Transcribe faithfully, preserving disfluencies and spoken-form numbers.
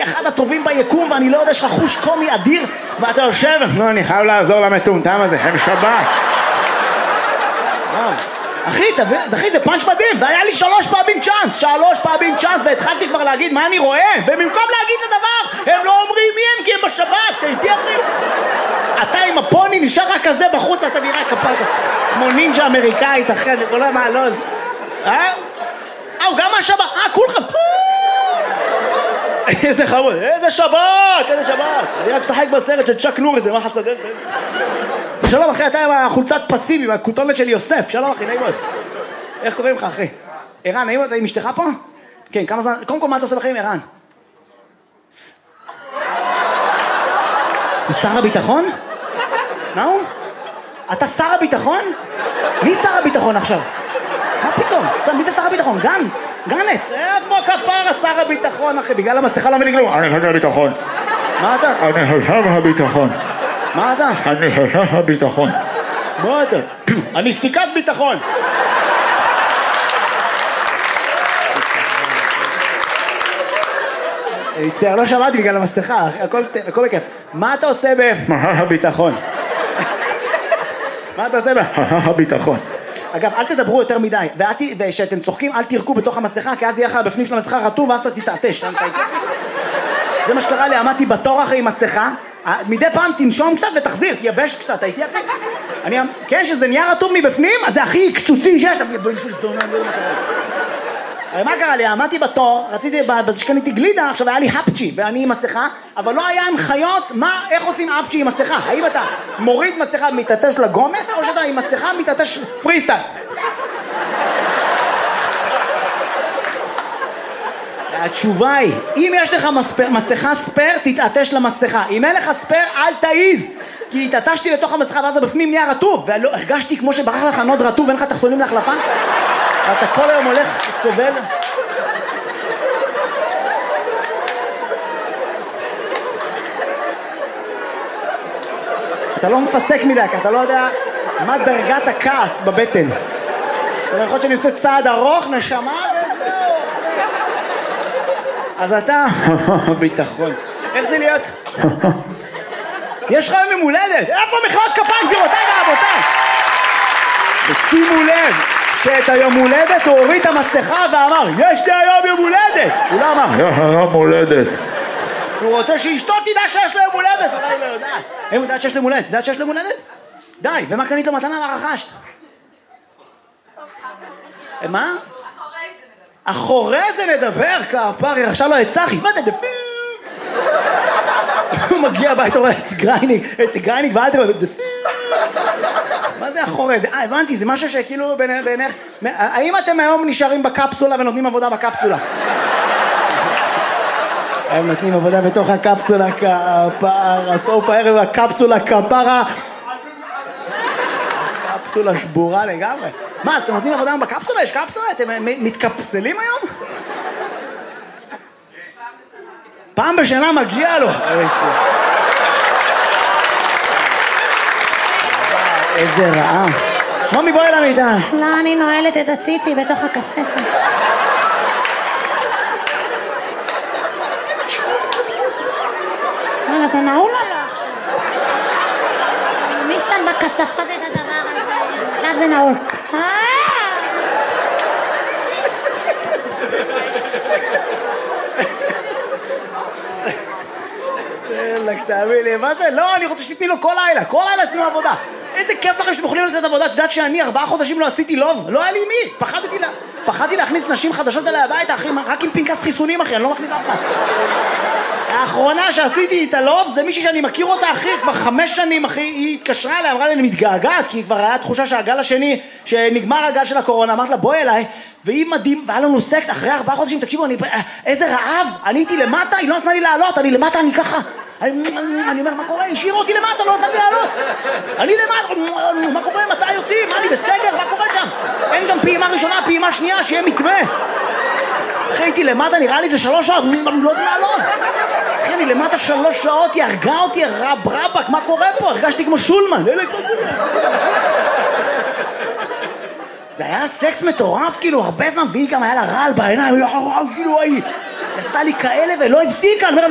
אני אחד הטובים ביקום ואני לא יודע, יש לך חוש קומי אדיר ואתה יושב, לא, אני חייב לעזור למטומטם הזה, הם שבת. אחי, אחי, זה פאנץ' מדהים, והיה לי שלוש פעמים צ'אנס, שלוש פעמים צ'אנס, והתחלתי כבר להגיד מה אני רואה, ובמקום להגיד את הדבר, הם לא אומרים מי הם, כי הם בשבת, תהייתי אחי. אתה עם הפוני נשאר רק כזה בחוץ, אתה נראה כפק, כמו נינג'ה אמריקאית, אחי, אני לא מה, לא, זה... אה? אה, הוא גם מהשבת, אה, כולכם. איזה חמוד, איזה שבת, איזה שבת. אני רק משחק בסרט של צ'אק נוריס, זה מה חצדל. שלום אחי, אתה עם החולצת פסיבי, עם הכותונת של יוסף. שלום אחי, נעים מאוד. איך קוראים לך אחי? ערן, נעים מאוד, אתה עם אשתך פה? כן, כמה זמן... קודם כל, מה אתה עושה בחיים, ערן? הוא שר הביטחון? מה הוא? אתה שר הביטחון? מי שר הביטחון עכשיו? מה פתאום? מי זה שר הביטחון? גנץ? גנץ? איפה כפרה שר הביטחון אחי? בגלל המסכה לא מבין כלום. אני חושב הביטחון. מה אתה? אני חושב הביטחון. מה אתה? אני חושב הביטחון. מה אתה? אני סיכת ביטחון. אני מצטער, לא שמעתי בגלל המסכה, הכל בכיף. מה אתה עושה ב... הביטחון. מה אתה עושה ב... הביטחון. אגב, אל תדברו יותר מדי, וכשאתם צוחקים אל תירקו בתוך המסכה, כי אז יהיה לך בפנים של המסכה רטוב, ואז אתה תתעטש. זה מה שקרה לי, עמדתי בתור אחרי עם מסכה, מדי פעם תנשום קצת ותחזיר, תייבש קצת, הייתי אחרי. אני, כן, שזה נהיה רטוב מבפנים, אז זה הכי קצוצי שיש, אתה בן של זונה, לא יודע מה קרה. הרי מה קרה לי? עמדתי בתור, רציתי, בזה שקניתי גלידה, עכשיו היה לי הפצ'י, ואני עם מסכה, אבל לא היה הנחיות, מה, איך עושים הפצ'י עם מסכה? האם אתה מוריד מסכה מתעטש לגומץ, או שאתה עם מסכה מתעטש פריסטייל? התשובה היא, אם יש לך מספר, מסכה ספר, תתעטש למסכה. אם אין לך ספר, אל תעיז. כי התעטשתי לתוך המסכה, ואז בפנים נהיה רטוב, והרגשתי כמו שברח לך נוד רטוב, ואין לך תחתונים להחלפה. ואתה כל היום הולך, סובל. אתה לא מפסק מדי, כי אתה לא יודע מה דרגת הכעס בבטן. זאת אומרת, יכול שאני עושה צעד ארוך, נשמה, וזהו. אז אתה... ביטחון. איך זה להיות? יש לך יום הולדת. איפה מחיאות כפיים, גבירותיי ורבותיי? ושימו לב שאת היום הולדת הוא הוריד את המסכה ואמר, יש לי היום יום הולדת. הוא לא אמר, יום הולדת. הוא רוצה שאשתו תדע שיש לו יום הולדת. אולי לא יודעת. הם יודעת שיש לו יום הולדת. יודעת שיש לו יום הולדת? די, ומה קנית לו מתנה? מה רכשת? מה? אחורי זה נדבר, כפרי, עכשיו לא הצחי, מה אתה דפיר? הוא מגיע הביתה, הוא רואה את גרייניק, את גרייניק ואל תראה, דפיר. מה זה אחורי זה? אה, הבנתי, זה משהו שכאילו בעיניך... האם אתם היום נשארים בקפסולה ונותנים עבודה בקפסולה? הם נותנים עבודה בתוך הקפסולה, כפרה, סוף הערב הקפסולה, כפרה. קפסולה שבורה לגמרי. מה, אז אתם נותנים עבודה בקפסולה? יש קפסולה? אתם מתקפסלים היום? פעם בשנה מגיע לו. איזה רעה. מומי, בואי למיטה. לא, אני נועלת את הציצי בתוך הכספת. רגע, זה נעול עליה עכשיו. מי שם בכספות את הדבר הזה? עכשיו זה נעול. אלק, תאמין לי, מה זה? לא, אני רוצה שתתני לו כל לילה, כל לילה תתנו עבודה. איזה כיף לכם שאתם יכולים לתת עבודה. את יודעת שאני ארבעה חודשים לא עשיתי לוב? לא היה לי מי. פחדתי לה... פחדתי להכניס נשים חדשות אליי הביתה, אחי, רק עם פנקס חיסונים, אחי, אני לא מכניס אף אחד. האחרונה שעשיתי איתה לוב זה מישהי שאני מכיר אותה, אחי, כבר חמש שנים, אחי, היא התקשרה אליי, אמרה לי, אני מתגעגעת, כי כבר היה תחושה שהגל השני, שנגמר הגל של הקורונה, אמרת לה, בואי אליי, והיא מדהים, והיה לנו סקס אחרי ארבעה חודשים, תקשיבו, אני... איזה רעב, אני הייתי למטה, היא לא נתנה לי לעלות, אני למטה, אני ככה, אני, אני אומר, מה קורה? השאיר אותי למטה, לא נתן לי לעלות. אני למטה, מה קורה? מתי יוצאים? מה, אני בסגר? מה קורה שם? אין גם פעימה ראשונה, פעימה שנייה, שיהיה מתווה. אחי, הייתי למטה, נראה לי זה שלוש שעות, לא יודעים לעלות. אחי, אני למטה שלוש שעות, היא הרגה אותי, רב רבק, מה קורה פה? הרגשתי כמו שולמן. אלק, מה קורה? זה היה סקס מטורף, כאילו, הרבה זמן, והיא גם היה לה רעל בעיניים, כאילו, היא עשתה לי כאלה ולא הפסיקה, אני אומר,